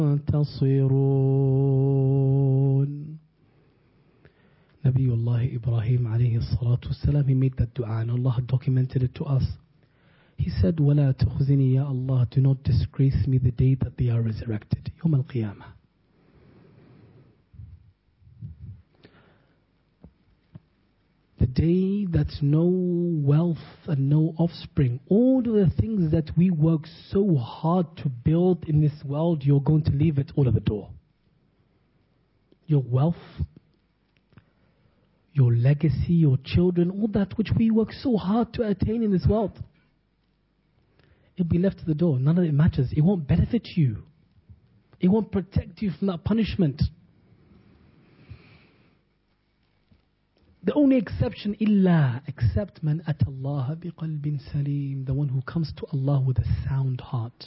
تصرون. Nabiullah Ibrahim alayhi salatu wasalam, he made that dua and Allah documented it to us. He said, وَلَا تُخْزِنِي يَا Allah, do not disgrace me the day that they are resurrected. يوم القيامة. The day that's no wealth and no offspring. All of the things that we work so hard to build in this world, you're going to leave it all at the door. Your wealth, your legacy, your children, all that which we work so hard to attain in this world, it'll be left at the door. None of it matters. It won't benefit you. It won't protect you from that punishment. The only exception, except man atallaha biqalbin salim, the one who comes to Allah with a sound heart.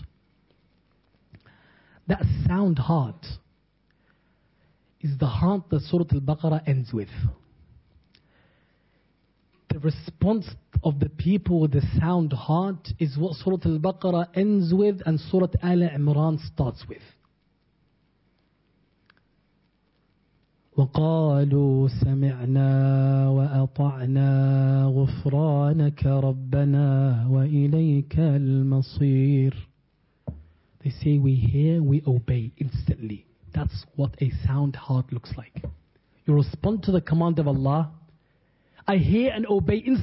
That sound heart is the heart that Surah Al-Baqarah ends with. The response of the people with a sound heart is what Surah Al-Baqarah ends with and Surah Al-Imran starts with. وَقَالُوا سَمِعْنَا وَأَطَعْنَا غُفْرَانَكَ رَبَّنَا وَإِلَيْكَ الْمَصِيرُ. They say we hear, we obey instantly. That's what a sound heart looks like. You respond to the command of Allah. I hear and obey instantly.